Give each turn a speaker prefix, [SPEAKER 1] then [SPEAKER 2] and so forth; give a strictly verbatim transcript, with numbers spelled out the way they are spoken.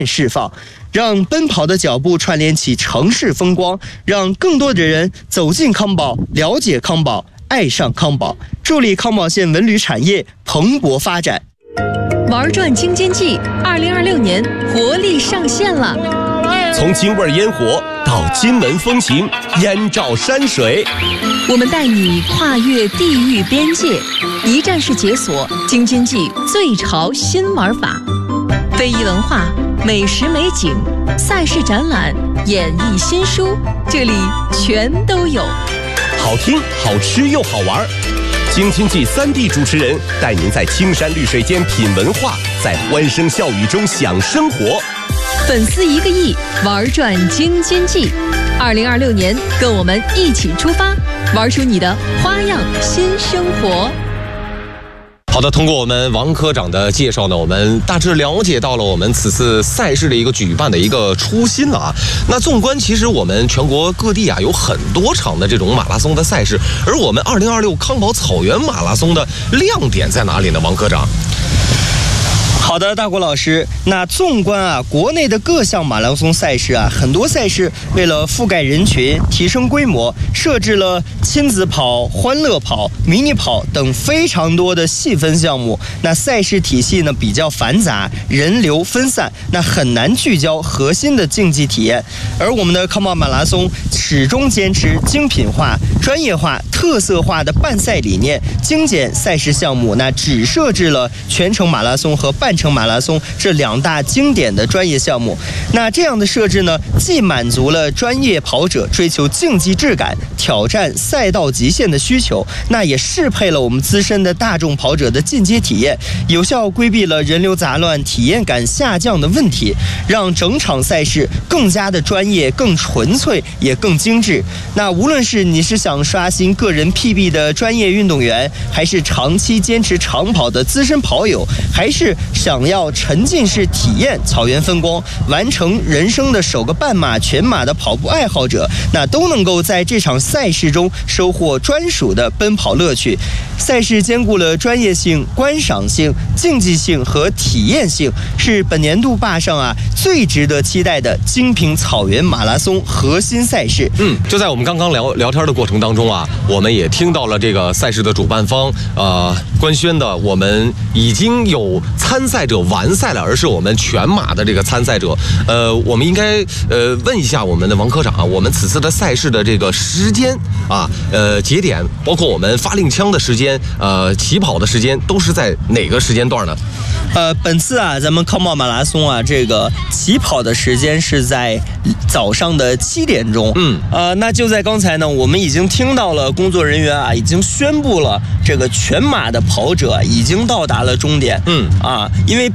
[SPEAKER 1] 释放，让奔跑的脚步串联起城市风光，让更多的人走进康保，了解康保，爱上康保，助力康保县文旅产业蓬勃发展。
[SPEAKER 2] 玩转京津冀二零二六年活力上线了，
[SPEAKER 3] 从京味烟火到金门风情，燕赵山水，
[SPEAKER 2] 我们带你跨越地域边界，一站式解锁京津冀最潮新玩法，非遗文化、美食美景、赛事展览、演艺新书，这里全都有。
[SPEAKER 3] 好听、好吃又好玩。京津冀三地主持人带您在青山绿水间品文化，在欢声笑语中享生活。
[SPEAKER 2] 粉丝一个亿，玩转京津冀。二零二六年，跟我们一起出发，玩出你的花样新生活。
[SPEAKER 4] 好的，通过我们王科长的介绍呢，我们大致了解到了我们此次赛事的一个举办的一个初心了啊。那纵观其实我们全国各地啊有很多场的这种马拉松的赛事，而我们二零二六康保草原马拉松的亮点在哪里呢？王科长。
[SPEAKER 1] 好的，大国老师，那纵观啊国内的各项马拉松赛事啊，很多赛事为了覆盖人群、提升规模，设置了亲子跑、欢乐跑、迷你跑等非常多的细分项目。那赛事体系呢比较繁杂，人流分散，那很难聚焦核心的竞技体验。而我们的康保马拉松始终坚持精品化、专业化、特色化的办赛理念，精简赛事项目，那只设置了全程马拉松和半程马拉松这两大经典的专业项目。那这样的设置呢，既满足了专业跑者追求竞技质感、挑战赛道极限的需求，那也适配了我们资深的大众跑者的进阶体验，有效规避了人流杂乱、体验感下降的问题，让整场赛事更加的专业、更纯粹，也更精致。那无论是你是想刷新个人 P B 的专业运动员，还是长期坚持长跑的资深跑友，还是想要沉浸式体验草原风光，完成人生的首个半马、全马的跑步爱好者，那都能够在这场赛事中收获专属的奔跑乐趣。赛事兼顾了专业性、观赏性、竞技性和体验性，是本年度坝上啊最值得期待的精品草原马拉松核心赛事。
[SPEAKER 4] 嗯，就在我们刚刚聊聊天的过程当中啊，我们也听到了这个赛事的主办方呃官宣的，我们已经有参赛者完赛了，而是我们全马的这个参赛者。呃，我们应该呃问一下我们的王科长啊，我们此次的赛事的这个时间啊，呃节点，包括我们发令枪的时间，呃起跑的时间，都是在哪个时间段呢？
[SPEAKER 1] 呃，本次啊，咱们康保马拉松啊，这个起跑的时间是在早上的七点钟。嗯，呃，那就在刚才呢，我们已经听到了工作人员啊，已经宣布了这个全马的跑者已经到达了终点。嗯，啊，因为